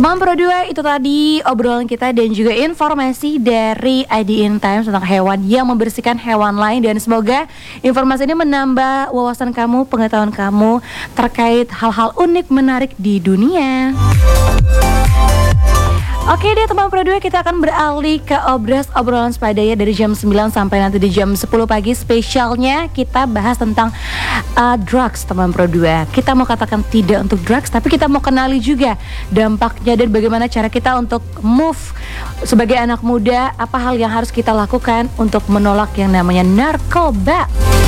Teman Pro 2, itu tadi obrolan kita dan juga informasi dari ID In Times tentang hewan yang membersihkan hewan lain. Dan semoga informasi ini menambah wawasan kamu, pengetahuan kamu terkait hal-hal unik menarik di dunia. Oke deh teman Pro 2, kita akan beralih ke obrolan Spadaya dari jam 9 sampai nanti di jam 10 pagi. Spesialnya kita bahas tentang drugs teman Pro 2. Kita mau katakan tidak untuk drugs, tapi kita mau kenali juga dampaknya dan bagaimana cara kita untuk move sebagai anak muda. Apa hal yang harus kita lakukan untuk menolak yang namanya narkoba.